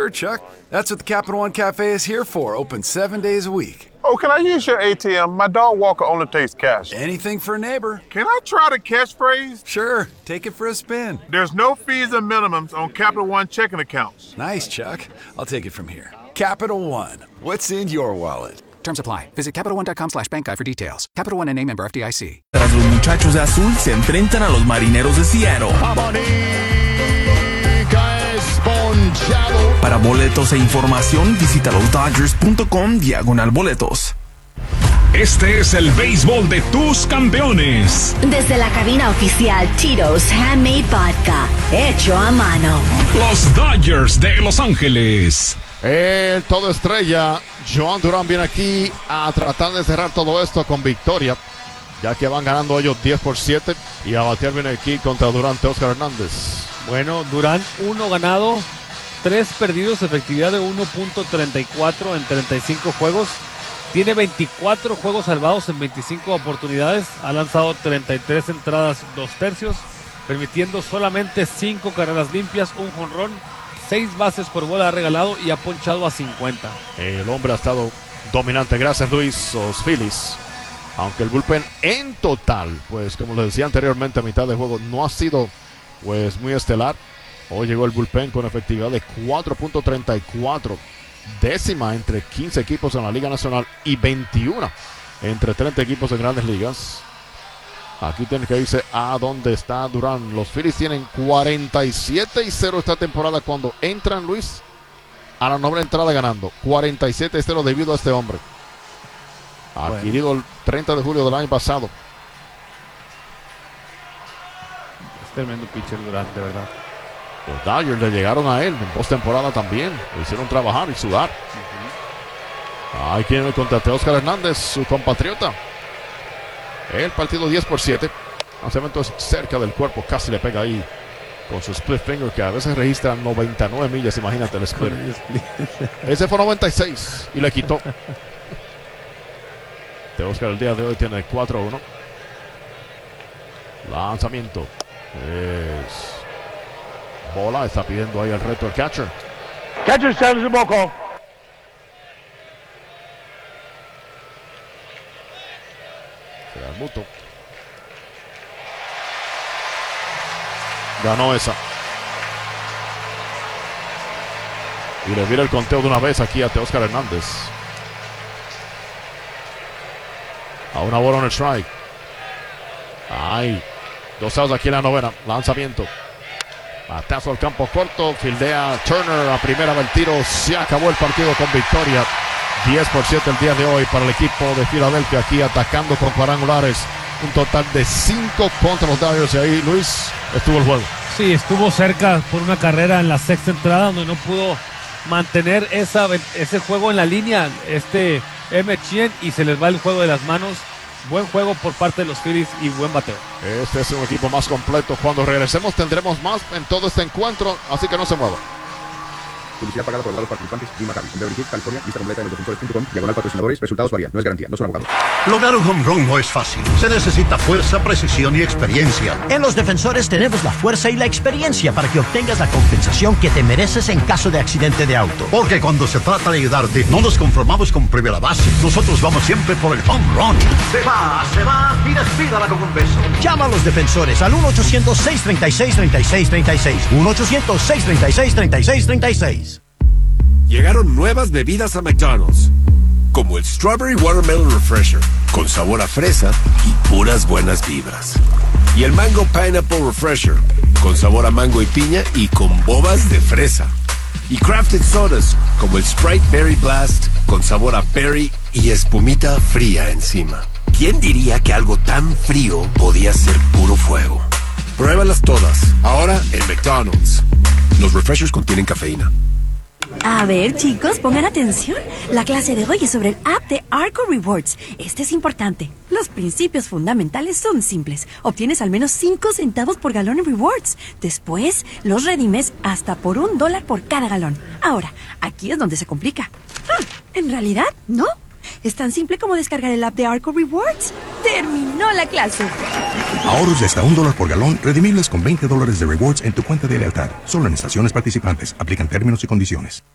Sure, Chuck. That's what the Capital One Cafe is here for. Open 7 days a week. Oh, can I use your ATM? My dog Walker only takes cash. Anything for a neighbor. Can I try the catchphrase? Sure. Take it for a spin. There's no fees and minimums on Capital One checking accounts. Nice, Chuck. I'll take it from here. Capital One. What's in your wallet? Terms apply. Visit CapitalOne.com/bankguide for details. Capital One N.A. member FDIC. Tras los muchachos de azul se enfrentan a los marineros de Seattle. Para boletos e información, visita losdodgers.com/boletos. Este es el béisbol de tus campeones. Desde la cabina oficial, Tito's Handmade Vodka, hecho a mano. Los Dodgers de Los Ángeles. El todo estrella, Joan Durán, viene aquí a tratar de cerrar todo esto con victoria, ya que van ganando ellos 10-7 y a batear viene aquí contra Durán, Teóscar Hernández. Bueno, Durán, 1 ganado, 3 perdidos, efectividad de 1.34 en 35 juegos. Tiene 24 juegos salvados en 25 oportunidades. Ha lanzado 33 entradas, 2 tercios, permitiendo solamente 5 carreras limpias, un jonrón, 6 bases por bola ha regalado y ha ponchado a 50. El hombre ha estado dominante. Gracias, Luis. Los Phillies, aunque el bullpen en total, pues como les decía anteriormente, a mitad de juego no ha sido pues muy estelar. Hoy llegó el bullpen con efectividad de 4.34, décima entre 15 equipos en la Liga Nacional y 21 entre 30 equipos en Grandes Ligas. Aquí tiene que irse a donde está Durán. Los Phillies tienen 47-0 esta temporada cuando entran, Luis, a la 9ª entrada ganando. 47-0 debido a este hombre, adquirido el 30 de julio del año pasado. Es tremendo pitcher Durán, de verdad. Los Dodgers le llegaron a él en postemporada también. Lo hicieron trabajar y sudar. Ahí viene contra Teóscar Hernández, su compatriota. El partido 10-7. Lanzamiento es cerca del cuerpo, casi le pega ahí con su split finger, que a veces registra 99 millas. Imagínate el split. Ese fue 96 y le quitó. Teóscar el día de hoy tiene 4-1. Lanzamiento es bola. Está pidiendo ahí el reto el catcher. Catcher sends the ball. Será el muto. Ganó esa. Y le vira el conteo de una vez aquí a Teóscar Hernández. A una bola en el strike. Ay, 2 outs aquí en la 9ª. Lanzamiento. Batazo al campo corto. Fildea Turner a primera del tiro. Se acabó el partido con victoria. 10-7 el día de hoy para el equipo de Filadelfia, aquí atacando con cuadrangulares. Un total de 5 contra los Dodgers. Y ahí, Luis, estuvo el juego. Sí, estuvo cerca por una carrera en la 6ª entrada, donde no pudo mantener ese juego en la línea, M. Chien, y se les va el juego de las manos. Buen juego por parte de los Phillies y buen bateo. Este es un equipo más completo. Cuando regresemos tendremos más en todo este encuentro, así que no se mueva. Publicidad pagada por los participantes. Jim McCarthy, en Beverly Hills, California. Lista completa en losdefensores.com. /patrocinadores. Resultados varían. No es garantía. No son abogados. Lograr un home run no es fácil. Se necesita fuerza, precisión y experiencia. En Los Defensores tenemos la fuerza y la experiencia para que obtengas la compensación que te mereces en caso de accidente de auto. Porque cuando se trata de ayudarte, no nos conformamos con primera base. Nosotros vamos siempre por el home run. Se va y despídala con un beso. Llama a Los Defensores al 1-800-636-3636. 1-800-636-3636. Llegaron nuevas bebidas a McDonald's, como el Strawberry Watermelon Refresher, con sabor a fresa y puras buenas vibras. Y el Mango Pineapple Refresher, con sabor a mango y piña y con bobas de fresa. Y crafted sodas, como el Sprite Berry Blast, con sabor a berry y espumita fría encima. ¿Quién diría que algo tan frío podía ser puro fuego? Pruébalas todas, ahora en McDonald's. Los refreshers contienen cafeína. A ver, chicos, pongan atención. La clase de hoy es sobre el app de Arco Rewards. Este es importante. Los principios fundamentales son simples. Obtienes al menos 5 centavos por galón en rewards. Después, los redimes hasta por $1 por cada galón. Ahora, aquí es donde se complica. En realidad, no. Es tan simple como descargar el app de Arco Rewards. ¡Terminó la clase! Ahorros de hasta $1 por galón, redimibles con $20 de rewards en tu cuenta de lealtad. Solo en estaciones participantes. Aplican términos y condiciones.